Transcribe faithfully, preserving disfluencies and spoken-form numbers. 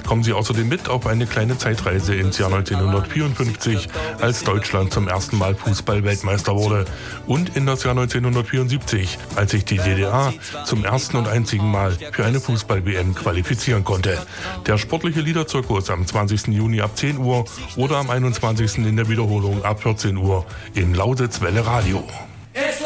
Kommen Sie außerdem mit auf eine kleine Zeitreise ins Jahr neunzehnhundertvierundfünfzig, als Deutschland zum ersten Mal Fußball-Weltmeister wurde, und in das Jahr neunzehnhundertvierundsiebzig, als sich die D D R zum ersten und einzigen Mal für eine Fußball-W M qualifizieren konnte. Der sportliche Liederzirkus am zwanzigsten Juni ab zehn Uhr oder am einundzwanzigsten in der Wiederholung ab vierzehn Uhr in Lausitz Welle Radio.